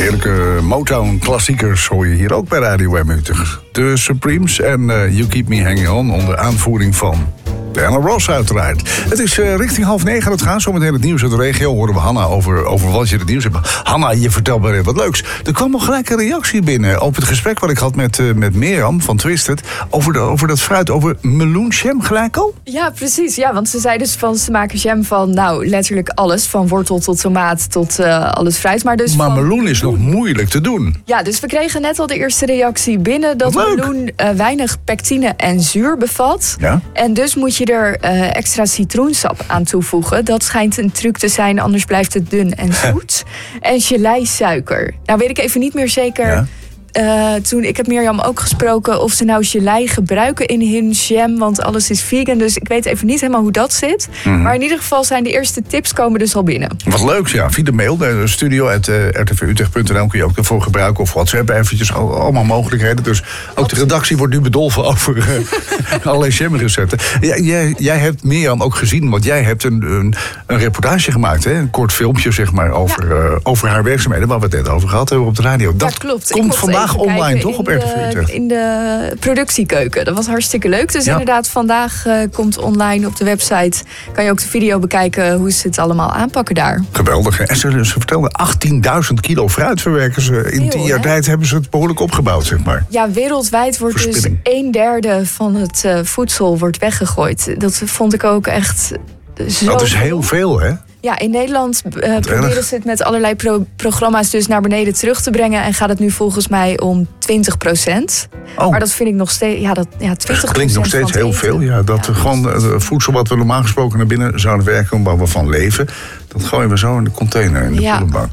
Heerlijke Motown-klassiekers hoor je hier ook bij Radio M. De Supremes en You Keep Me Hanging On onder aanvoering van Diana Ross uiteraard. Het is richting 8:30 het gaan. Zometeen het nieuws uit de regio. Horen we Hanna over wat je het nieuws hebt. Hanna, je vertelt me wat leuks. Er kwam nog gelijk een reactie binnen op het gesprek wat ik had met Mirjam van Twisted. Over dat fruit, over meloenjam gelijk al? Ja, precies. Ja, want ze zei dus ze maken jam van letterlijk alles. Van wortel tot tomaat tot alles fruit. Maar meloen is nog moeilijk te doen. Ja, dus we kregen net al de eerste reactie binnen dat meloen weinig pectine en zuur bevat. Ja? En dus moet je er extra citroensap aan toevoegen. Dat schijnt een truc te zijn, anders blijft het dun en zoet. En geleisuiker. Nou weet ik even niet meer zeker. Ja. Ik heb Mirjam ook gesproken of ze nou gelei gebruiken in hun jam, want alles is vegan, dus ik weet even niet helemaal hoe dat zit. Mm-hmm. Maar in ieder geval zijn de eerste tips komen dus al binnen. Wat leuk, ja. Via de mail, de studio@rtvutrecht.nl kun je ook ervoor gebruiken, of WhatsApp eventjes, allemaal mogelijkheden. Dus ook de redactie wordt nu bedolven over allerlei jamrecepten. Jij hebt Mirjam ook gezien, want jij hebt een reportage gemaakt, hè? Een kort filmpje zeg maar over haar werkzaamheden, waar we het net over gehad hebben op de radio. Dat klopt. Komt vandaag online, toch? Op RTV Utrecht? In de productiekeuken. Dat was hartstikke leuk. Dus inderdaad, vandaag komt online op de website. Kan je ook de video bekijken hoe ze het allemaal aanpakken daar. Geweldig. En ze vertelden 18.000 kilo fruit verwerken ze. In 10 jaar tijd hebben ze het behoorlijk opgebouwd, zeg maar. Ja, wereldwijd wordt dus 1/3 van het voedsel wordt weggegooid. Dat vond ik ook echt zo. Dat is heel veel, hè? Ja, in Nederland proberen ze het met allerlei programma's dus naar beneden terug te brengen. En gaat het nu volgens mij om 20%. Oh. Maar dat vind ik nog steeds. 20%. Dat klinkt nog steeds heel veel. Ja, gewoon voedsel wat we normaal gesproken naar binnen zouden werken, waar we van leven. Dat gooien we zo in de container, in de prullenbak.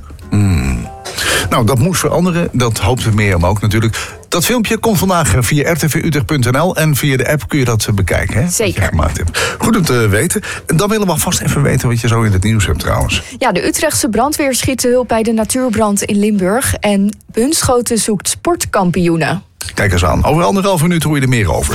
Nou, dat moet veranderen. Dat hoopt Mirjam ook natuurlijk. Dat filmpje komt vandaag via rtvutrecht.nl en via de app kun je dat bekijken. Hè? Zeker. Wat je gemaakt hebt. Goed om te weten. En dan willen we vast even weten wat je zo in het nieuws hebt trouwens. Ja, de Utrechtse brandweer schiet te hulp bij de natuurbrand in Limburg. En Bunschoten zoekt sportkampioenen. Kijk eens aan. Over 1,5 minuut hoor je er meer over.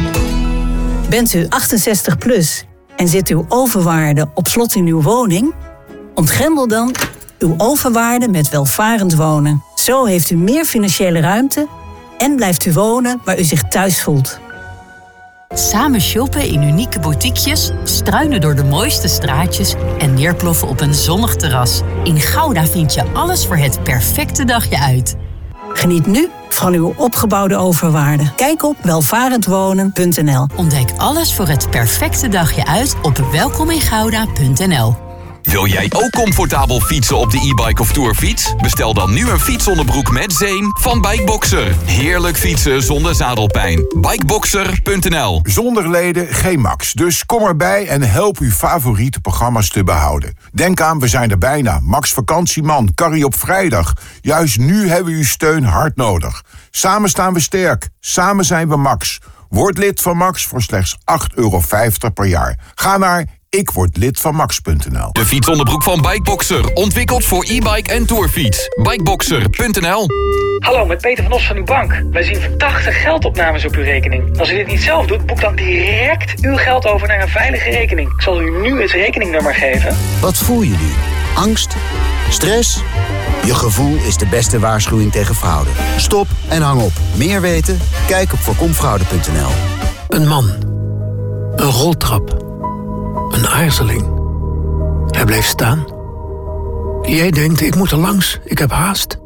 Bent u 68 plus en zit uw overwaarde op slot in uw woning? Ontgrendel dan uw overwaarde met welvarend wonen. Zo heeft u meer financiële ruimte en blijft u wonen waar u zich thuis voelt. Samen shoppen in unieke boutiquejes, struinen door de mooiste straatjes en neerploffen op een zonnig terras. In Gouda vind je alles voor het perfecte dagje uit. Geniet nu van uw opgebouwde overwaarde. Kijk op welvarendwonen.nl. Ontdek alles voor het perfecte dagje uit op welkomingouda.nl. Wil jij ook comfortabel fietsen op de e-bike of tourfiets? Bestel dan nu een fietsonderbroek met zeem van Bikeboxer. Heerlijk fietsen zonder zadelpijn. Bikeboxer.nl. Zonder leden geen Max. Dus kom erbij en help uw favoriete programma's te behouden. Denk aan, we zijn er bijna. Max Vakantieman, Carrie op vrijdag. Juist nu hebben we uw steun hard nodig. Samen staan we sterk. Samen zijn we Max. Word lid van Max voor slechts €8,50 per jaar. Ga naar ikwordlidvanmax.nl. De fietsonderbroek van Bikeboxer. Ontwikkeld voor e-bike en tourfiets. Bikeboxer.nl. Hallo, met Peter van Os van uw bank. Wij zien verdachte geldopnames op uw rekening. Als u dit niet zelf doet, boek dan direct uw geld over naar een veilige rekening. Ik zal u nu het rekeningnummer geven. Wat voel je nu? Angst? Stress? Je gevoel is de beste waarschuwing tegen fraude. Stop en hang op. Meer weten? Kijk op voorkomfraude.nl. Een man. Een roltrap. Een aarzeling. Hij bleef staan. Jij denkt, ik moet er langs, ik heb haast.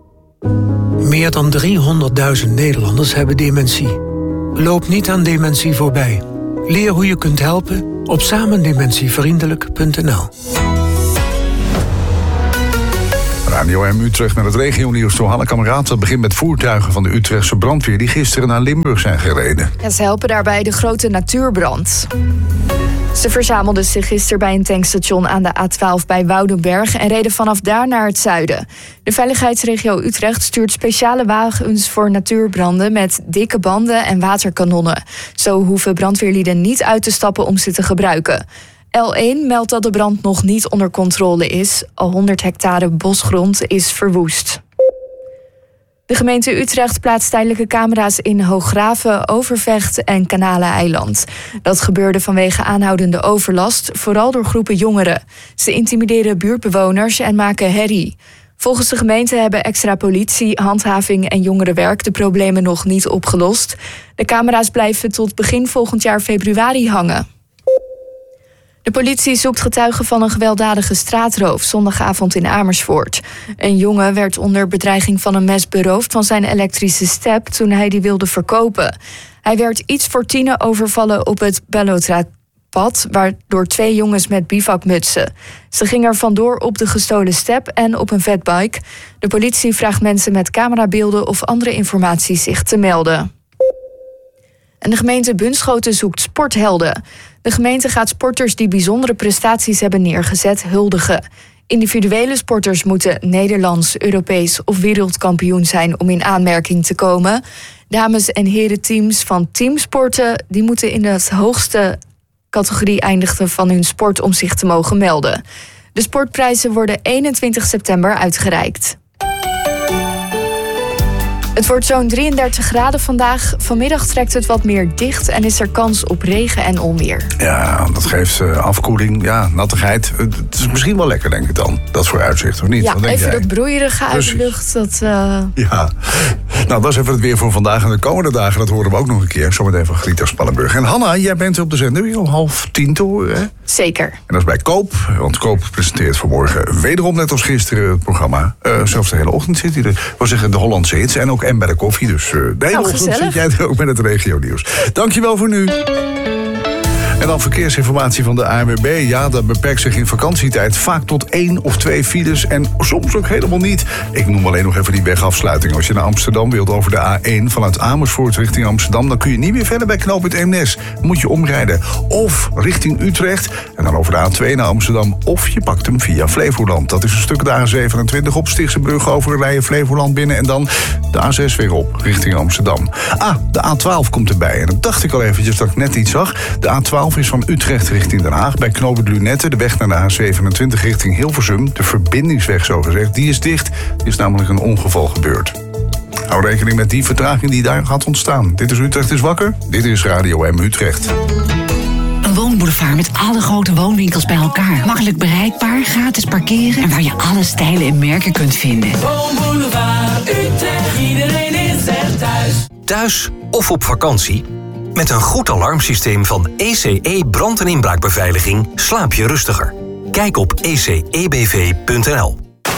Meer dan 300.000 Nederlanders hebben dementie. Loop niet aan dementie voorbij. Leer hoe je kunt helpen op samendementievriendelijk.nl. Radio M Utrecht met het regionieuws door Hanne Kameraad. Dat begint met voertuigen van de Utrechtse brandweer die gisteren naar Limburg zijn gereden. Ja, ze helpen daarbij de grote natuurbrand. Ze verzamelden zich gisteren bij een tankstation aan de A12 bij Woudenberg en reden vanaf daar naar het zuiden. De veiligheidsregio Utrecht stuurt speciale wagens voor natuurbranden met dikke banden en waterkanonnen. Zo hoeven brandweerlieden niet uit te stappen om ze te gebruiken. L1 meldt dat de brand nog niet onder controle is. Al 100 hectare bosgrond is verwoest. De gemeente Utrecht plaatst tijdelijke camera's in Hooggraven, Overvecht en Kanaleneiland. Dat gebeurde vanwege aanhoudende overlast, vooral door groepen jongeren. Ze intimideren buurtbewoners en maken herrie. Volgens de gemeente hebben extra politie, handhaving en jongerenwerk de problemen nog niet opgelost. De camera's blijven tot begin volgend jaar februari hangen. De politie zoekt getuigen van een gewelddadige straatroof zondagavond in Amersfoort. Een jongen werd onder bedreiging van een mes beroofd van zijn elektrische step toen hij die wilde verkopen. Hij werd iets voor 10 overvallen op het Ballotraatpad, waardoor 2 jongens met bivakmutsen. Ze gingen er vandoor op de gestolen step en op een fatbike. De politie vraagt mensen met camerabeelden of andere informatie zich te melden. En de gemeente Bunschoten zoekt sporthelden. De gemeente gaat sporters die bijzondere prestaties hebben neergezet huldigen. Individuele sporters moeten Nederlands, Europees of wereldkampioen zijn om in aanmerking te komen. Dames- en herenteams van teamsporten die moeten in de hoogste categorie eindigen van hun sport om zich te mogen melden. De sportprijzen worden 21 september uitgereikt. Het wordt zo'n 33 graden vandaag. Vanmiddag trekt het wat meer dicht en is er kans op regen en onweer. Ja, dat geeft afkoeling, nattigheid. Het is misschien wel lekker, denk ik dan. Dat vooruitzicht, of niet? Ja, Wat denk even jij? dat broeierige uit de lucht. Ja, nou, dat is even het weer voor vandaag en de komende dagen. Dat horen we ook nog een keer. Zometeen van Grieter Spannenburg. En Hanna, jij bent op de zender weer om 9:30 te horen, hè? Zeker. En dat is bij Koop. Want Koop presenteert vanmorgen wederom, net als gisteren, het programma. Zelfs de hele ochtend zit hij er. Ik wil zeggen, de Hollandse hits en ook en bij de koffie. Dus de hele ochtend gezellig. zit jij er ook met het regionieuws. Dankjewel voor nu. En dan verkeersinformatie van de ANWB. Ja, dat beperkt zich in vakantietijd vaak tot 1 of 2 files en soms ook helemaal niet. Ik noem alleen nog even die wegafsluiting. Als je naar Amsterdam wilt over de A1 vanuit Amersfoort richting Amsterdam, dan kun je niet meer verder bij knooppunt Eemnes. Moet je omrijden. Of richting Utrecht en dan over de A2 naar Amsterdam. Of je pakt hem via Flevoland. Dat is een stuk de A27 op Stichtse Brug over rijden Flevoland binnen en dan de A6 weer op richting Amsterdam. De A12 komt erbij. En dat dacht ik al eventjes dat ik net iets zag. De A12 is van Utrecht richting Den Haag. Bij knooppunt Lunette, de weg naar de A27 richting Hilversum. De verbindingsweg, zogezegd, die is dicht. Er is namelijk een ongeval gebeurd. Hou rekening met die vertraging die daar gaat ontstaan. Dit is Utrecht is wakker. Dit is Radio M Utrecht. Een woonboulevard met alle grote woonwinkels bij elkaar. Makkelijk bereikbaar, gratis parkeren en waar je alle stijlen en merken kunt vinden. Woonboulevard Utrecht, iedereen is er thuis. Thuis of op vakantie? Met een goed alarmsysteem van ECE brand- en inbraakbeveiliging slaap je rustiger. Kijk op ecebv.nl.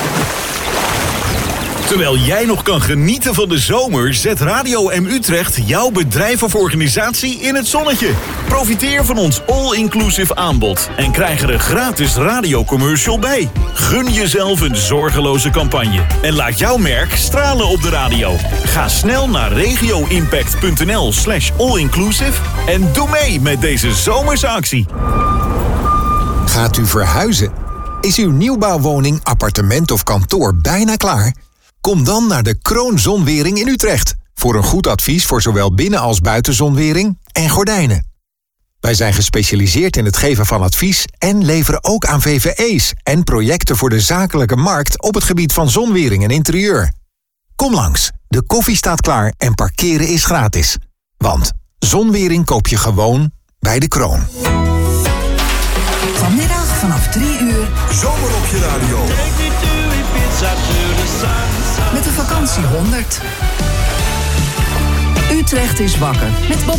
Terwijl jij nog kan genieten van de zomer, zet Radio M Utrecht jouw bedrijf of organisatie in het zonnetje. Profiteer van ons all-inclusive aanbod en krijg er een gratis radiocommercial bij. Gun jezelf een zorgeloze campagne en laat jouw merk stralen op de radio. Ga snel naar regioimpact.nl/allinclusive en doe mee met deze zomerse actie. Gaat u verhuizen? Is uw nieuwbouwwoning, appartement of kantoor bijna klaar? Kom dan naar de Kroon Zonwering in Utrecht. Voor een goed advies voor zowel binnen- als buitenzonwering en gordijnen. Wij zijn gespecialiseerd in het geven van advies en leveren ook aan VVE's en projecten voor de zakelijke markt op het gebied van zonwering en interieur. Kom langs, de koffie staat klaar en parkeren is gratis. Want zonwering koop je gewoon bij de Kroon. Vanmiddag vanaf 3 uur. Zomer op je radio. Met de vakantie 100. Utrecht is wakker met Bob